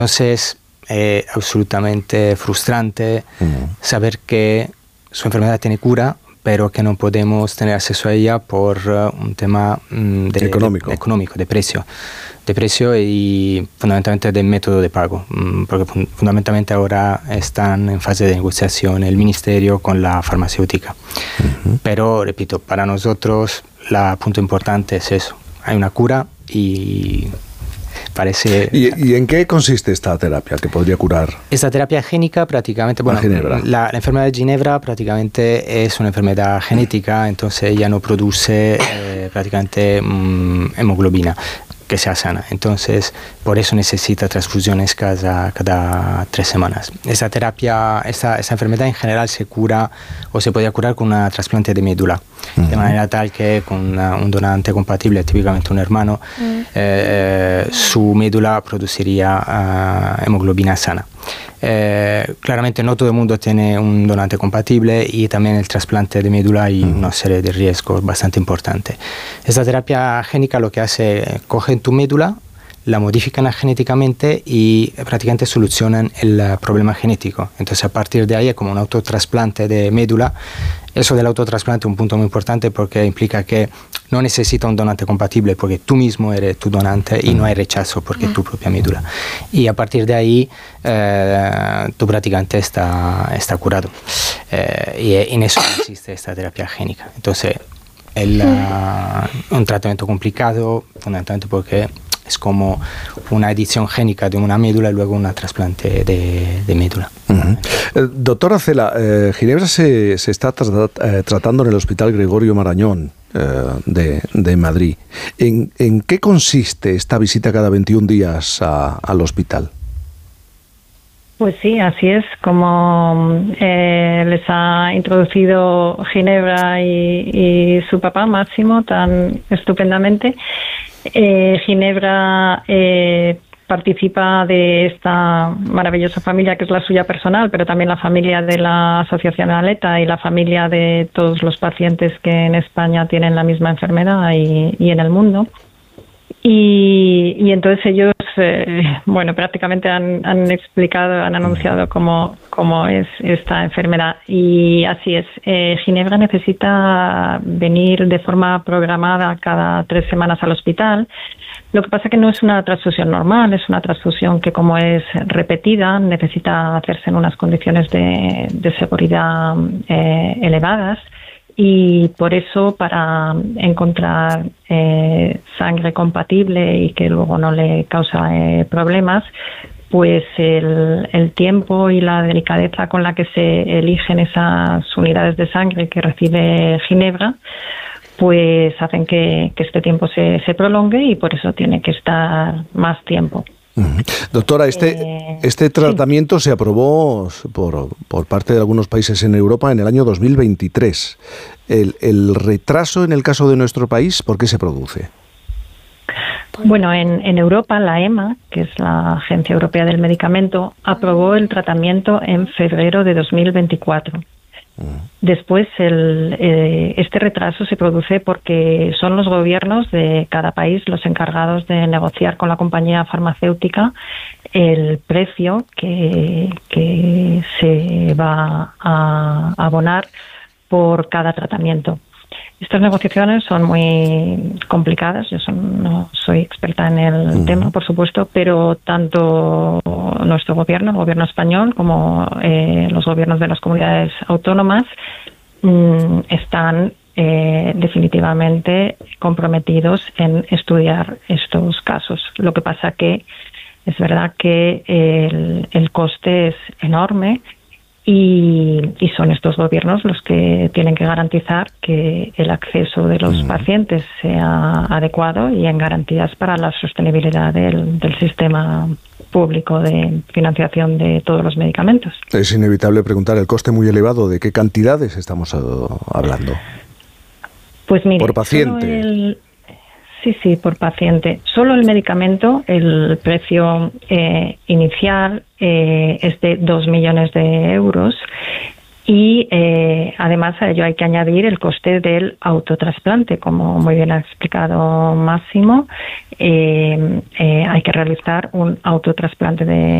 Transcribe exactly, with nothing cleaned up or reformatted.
Entonces, es absolutamente frustrante uh-huh. saber que su enfermedad tiene cura, pero que no podemos tener acceso a ella por uh, un tema um, de, económico. De, económico, de precio. De precio y fundamentalmente del método de pago, um, porque fun- fundamentalmente ahora están en fase de negociación el ministerio con la farmacéutica. Uh-huh. Pero, repito, para nosotros el punto importante es eso. Hay una cura y... Parece... ¿Y, ¿Y en qué consiste esta terapia que podría curar? Esta terapia génica prácticamente... Bueno, la, la, la enfermedad de Ginebra prácticamente es una enfermedad genética, entonces ella no produce eh, prácticamente mmm, hemoglobina que sea sana. Entonces, por eso necesita transfusiones cada, cada tres semanas. Esta terapia, esta, esta enfermedad en general se cura o se podría curar con una trasplante de médula. Uh-huh. De manera tal que con una, un donante compatible, típicamente un hermano, uh-huh. eh, su médula produciría uh, hemoglobina sana. Eh, claramente no todo el mundo tiene un donante compatible y también el trasplante de médula hay uh-huh. una serie de riesgos bastante importantes. Esta terapia génica lo que hace, cogen tu médula, la modifican genéticamente y prácticamente solucionan el problema genético. Entonces a partir de ahí es como un autotrasplante de médula. Eso del autotrasplante es un punto muy importante porque implica que no necesita un donante compatible porque tú mismo eres tu donante y no hay rechazo porque es tu propia médula. Y a partir de ahí eh, tú prácticamente está, está curado. Eh, y en eso existe esta terapia génica. Entonces es uh, un tratamiento complicado fundamentalmente porque es como una edición génica de una médula y luego un trasplante de, de médula. Uh-huh. Eh, doctora Cela, eh, Ginebra se, se está tra- eh, tratando en el Hospital Gregorio Marañón eh, de, de Madrid. ¿En, ¿En qué consiste esta visita cada veintiún días a, al hospital? Pues sí, así es, como eh, les ha introducido Ginebra y, y su papá Máximo tan estupendamente. Eh, Ginebra eh, participa de esta maravillosa familia que es la suya personal, pero también la familia de la Asociación Aleta y la familia de todos los pacientes que en España tienen la misma enfermedad y, y en el mundo. Y, y entonces ellos, eh, bueno, prácticamente han, han explicado, han anunciado cómo, cómo es esta enfermedad. Y así es, eh, Ginebra necesita venir de forma programada cada tres semanas al hospital. Lo que pasa que no es una transfusión normal, es una transfusión que como es repetida, necesita hacerse en unas condiciones de, de seguridad eh, elevadas. Y por eso, para encontrar eh, sangre compatible y que luego no le causa eh, problemas, pues el, el tiempo y la delicadeza con la que se eligen esas unidades de sangre que recibe Ginebra, pues hacen que, que este tiempo se, se prolongue y por eso tiene que estar más tiempo. Uh-huh. Doctora, este, eh, este tratamiento sí. se aprobó por, por parte de algunos países en Europa en el año dos mil veintitrés. El, el retraso en el caso de nuestro país, ¿por qué se produce? Bueno, en, en Europa la EMA, que es la Agencia Europea del Medicamento, aprobó el tratamiento en febrero de dos mil veinticuatro. Después, el, eh, este retraso se produce porque son los gobiernos de cada país los encargados de negociar con la compañía farmacéutica el precio que, que se va a abonar por cada tratamiento. Estas negociaciones son muy complicadas, yo son, no soy experta en el uh-huh. tema, por supuesto, pero tanto nuestro gobierno, el gobierno español, como eh, los gobiernos de las comunidades autónomas mmm, están eh, definitivamente comprometidos en estudiar estos casos. Lo que pasa que es verdad que el, el coste es enorme. Y, y son estos gobiernos los que tienen que garantizar que el acceso de los mm. pacientes sea adecuado y en garantías para la sostenibilidad del, del sistema público de financiación de todos los medicamentos. Es inevitable preguntar el coste muy elevado. ¿De qué cantidades estamos hablando? Pues mire, por paciente. El, sí, sí, por paciente. Solo el medicamento, el precio eh, inicial eh, es de dos millones de euros Y eh, además a ello hay que añadir el coste del autotrasplante, como muy bien ha explicado Máximo. Eh, eh, hay que realizar un autotrasplante de